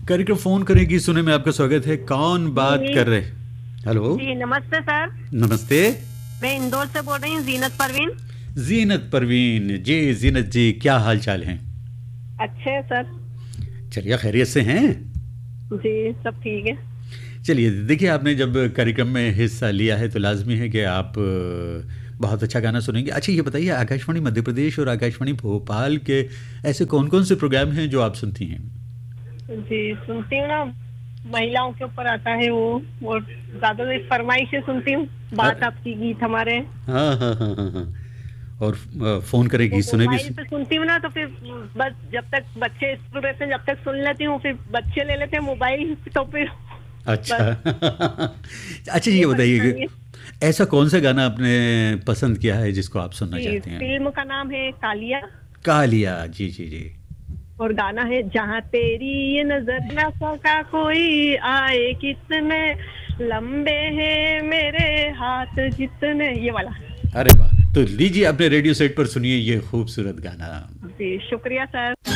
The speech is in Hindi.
कार्यक्रम फोन करेगी सुने में आपका स्वागत है। कौन बात जी कर रहे? हेलो, जी, नमस्ते सर। नमस्ते। मैं इंदौर से बोल रही हूँ, जीनत परवीन। जीनत परवीन जी, जीनत जी क्या हाल चाल हैं? अच्छे है सर। चलिए, खैरियत से हैं? जी, सब ठीक है। चलिए, देखिए आपने जब कार्यक्रम में हिस्सा लिया है तो लाजमी है कि आप बहुत अच्छा गाना सुनेंगे। अच्छा ये बताइए, आकाशवाणी मध्य प्रदेश और आकाशवाणी भोपाल के ऐसे कौन कौन से प्रोग्राम हैं जो आप सुनती हैं? जी, सुनती हूँ ना। महिलाओं के ऊपर आता है वो, और ज्यादा फरमाइशें सुनती हूँ। बात आपकी, गीत हमारे। हाँ हाँ हाँ हाँ हाँ। और फोन वो करेगी सुने भी मोबाइल पे सुनती हूँ ना, तो फिर बस जब तक बच्चे स्कूल रहते हैं जब तक सुन लेती हूँ, फिर बच्चे ले लेते हैं मोबाइल, तो फिर अच्छा। बस अच्छा ये ये बताइए परेशानी है। कि ऐसा कौन सा गाना आपने पसंद किया है जिसको आप सुनना जी, चाहते हैं? फिल्म का नाम है कालिया। कालिया, जी जी जी। और गाना है जहाँ तेरी ये नजर न सका कोई आए, कितने लंबे हैं मेरे हाथ जितने, ये वाला। अरे वाह, तो लीजिए अपने रेडियो सेट पर सुनिए ये खूबसूरत गाना। जी, शुक्रिया सर।